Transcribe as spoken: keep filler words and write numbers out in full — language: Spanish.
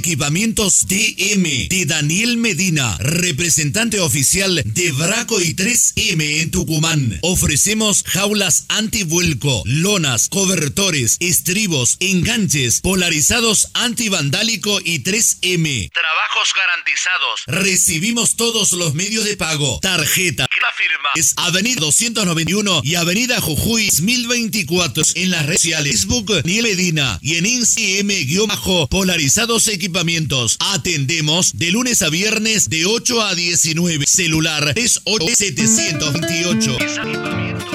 Equipamientos D M de Daniel Medina, representante oficial de Braco y tres eme en Tucumán. Ofrecemos jaulas antivuelco, lonas, cobertores, estribos, enganches, polarizados antivandálico y tres eme. Trabajos garantizados. Recibimos todos los medios de pago. Tarjeta. La firma es Avenida doscientos noventa y uno y Avenida Jujuy mil veinticuatro. En las redes sociales Facebook Daniel Medina y en Instagram-polarizados equipamientos. Atendemos de lunes a viernes de ocho a diecinueve. Celular es ocho setecientos veintiocho.